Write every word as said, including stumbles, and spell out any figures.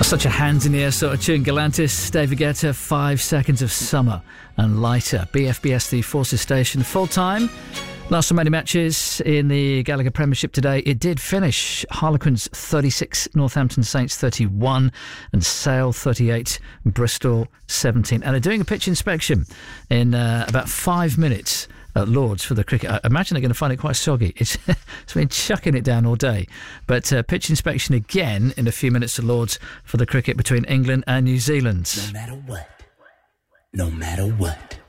Such a hands-in-the-air sort of tune. Galantis, David Guetta, Five Seconds of Summer and Lighter. B F B S, the Forces Station, full-time. Last remaining matches in the Gallagher Premiership today. It did finish. Harlequins thirty-six, Northampton Saints thirty-one, and Sale thirty-eight, Bristol seventeen. And they're doing a pitch inspection in uh, about five minutes at Lords for the cricket. I imagine they're going to find it quite soggy. It's, it's been chucking it down all day. But uh, pitch inspection again in a few minutes at Lords for the cricket between England and New Zealand. No matter what, no matter what.